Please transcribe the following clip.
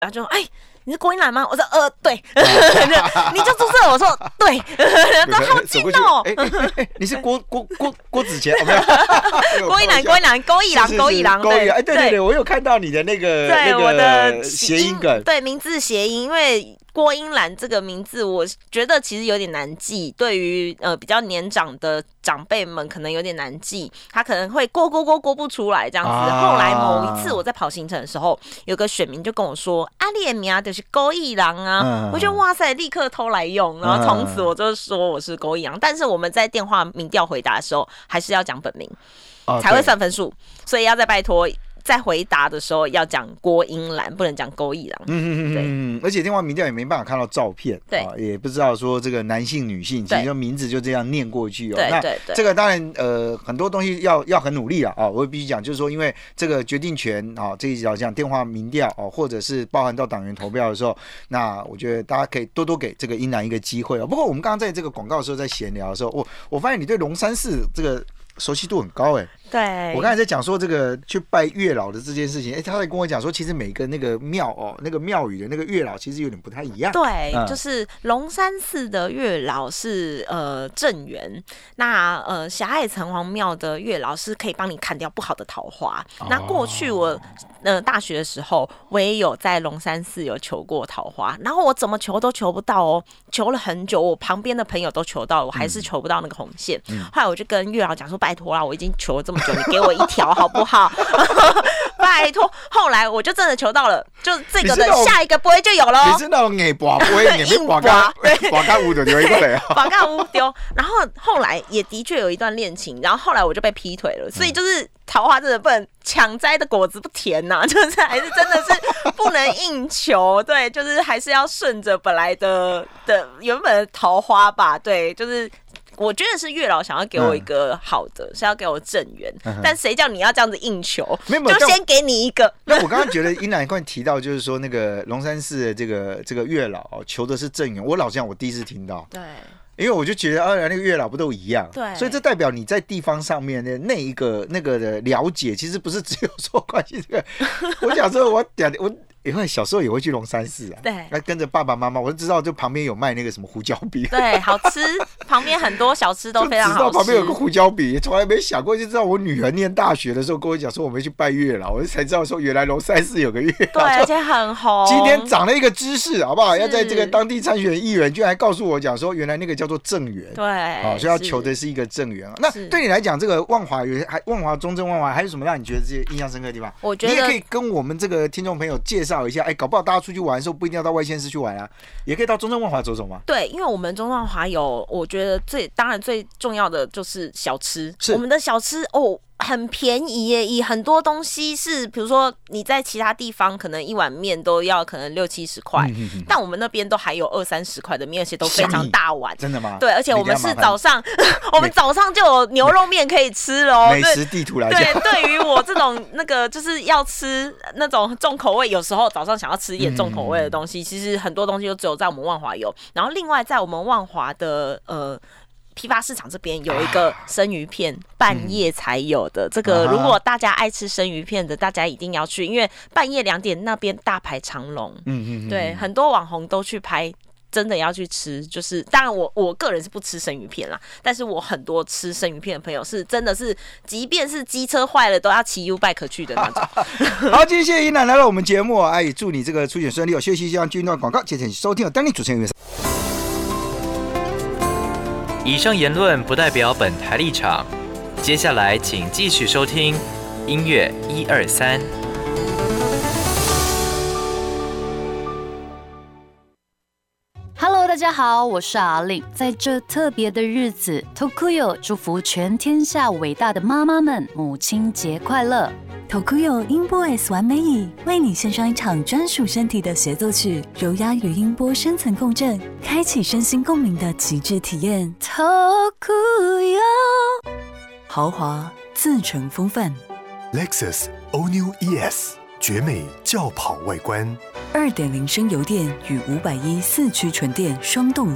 然后就哎。你是郭英兰吗？我说对，你就住这？我说对，都好近哦。 你是郭子乾？没有， 郭英兰，勾一郎， 对，我有看到你的那个我的谐音梗， 对，名字谐音，因为郭英兰这个名字，我觉得其实有点难记，对于比较年长的长辈们可能有点难记，他可能会过不出来这样子。后来某一次我在跑行程的时候，有个选民就跟我说：“啊，你的名就是勾一郎啊！”我觉得哇塞，立刻偷来用，然后从此我就说我是勾一郎。但是我们在电话民调回答的时候，还是要讲本名，才会算分数，所以要再拜托。在回答的时候要讲郭英兰，不能讲勾一郎。对， 而且电话民调也没办法看到照片，对，也不知道说这个男性、女性，其实就名字就这样念过去哦。 对， 那这个当然很多东西要很努力啊，我必须讲，就是说，因为这个决定权啊，这一条讲电话民调哦，或者是包含到党员投票的时候，那我觉得大家可以多给这个英兰一个机会哦。不过我们刚刚在这个广告的时候在闲聊的时候，我发现你对龙山寺这个熟悉度很高哎。 对， 我刚才在讲说这个去拜月老的这件事情，他在跟我讲说，其实每个那个庙那个庙宇的那个月老其实有点不太一样。 对，就是龙山寺的月老是正缘，那霞海城隍庙的月老是可以帮你砍掉不好的桃花。那过去我大学的时候，我也有在龙山寺有求过桃花，然后我怎么求都求不到哦，求了很久，我旁边的朋友都求到了，我还是求不到那个红线。后来我就跟月老讲说，拜托啦，我已经求了这么久，你给我一条好不好？拜托。后来我就真的求到了，就这个的下一个杯就有了。 你是那种硬拔杯，硬拔到屋的丢一个来啊， 拔到屋丢。然后后来也的确有一段恋情，然后后来我就被劈腿了，所以就是桃花真的不能强摘的果子不甜呐，就是还是真的是不能硬求，对，就是还是要顺着本来的原本的桃花吧，对，就是。我觉得是月老想要给我一个好的，是要给我正缘，但谁叫你要这样子硬求？就先给你一个。 那我刚刚觉得英兰快提到，就是说那个龙山寺的这个月老求的是正缘，我老实讲，我第一次听到。对。因为我就觉得那个月老不都一样，对，所以这代表你在地方上面的那个的了解，其实不是只有说关系这个。我小时候我因为小时候也会去龙山寺啊，对，那跟着爸爸妈妈，我就知道就旁边有卖那个什么胡椒饼， 对，好吃，旁边很多小吃都非常好吃。 就知道旁边有个胡椒饼，从来没想过，就知道我女儿念大学的时候跟我讲说我们去拜月老，我才知道说原来龙山寺有个月老， 对，而且很红。 今天长了一个知识，好不好？要在这个当地参选议员，居然还告诉我讲说原来那个叫做正缘， 对， 所以要求的是一个正缘。那对你来讲，这个万华中正万华还有什么让你觉得这些印象深刻的地方？ 我觉得你也可以跟我们这个听众朋友介绍一下，搞不好大家出去玩的时候不一定要到外县市去玩啊，也可以到中正万华走走嘛。 对，因为我们中正万华有，我觉得当然最重要的就是小吃，我们的小吃很便宜耶，以很多东西是，比如说你在其他地方可能一碗面都要可能60-70块，但我们那边都还有20-30块的面，而且都非常大碗。 真的吗？ 对，而且我们是早上，我们早上就有牛肉面可以吃了。 美食地图来讲， 对，对于我这种就是要吃那种重口味，有时候早上想要吃一点重口味的东西，其实很多东西就只有在我们万华有。然后另外在我们万华的批发市场这边有一个生鱼片，半夜才有的。这个如果大家爱吃生鱼片的，大家一定要去，因为半夜2点那边大排长龙。对，很多网红都去拍。真的要去吃，就是当然我个人是不吃生鱼片啦，但是我很多吃生鱼片的朋友是真的是，即便是机车坏了都要骑 U-Bike 去的那种。 好，今天谢谢英兰来到我们节目，祝你这个初选顺利哦。谢谢，希望进一段广告，接着收听当地主持人。 以上言论不代表本台立场，接下来请继续收听音乐123。 Hello， 大家好，我是阿令。在这特别的日子 ，Tokuyo 祝福全天下伟大的妈妈们母亲节快乐。 Tokuyo 音波 S 完美椅为你献上一场专属身体的协奏曲，柔压与音波深层共振，开启身心共鸣的极致体验。Tokuyo 豪华自成风范 ，Lexus All New ES 绝美轿跑外观， 2.0 升油电与510 4驱纯电双动力。